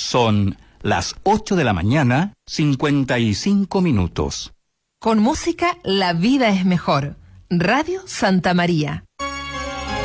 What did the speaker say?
Son las 8 de la mañana, 55 minutos. Con música, la vida es mejor. Radio Santa María.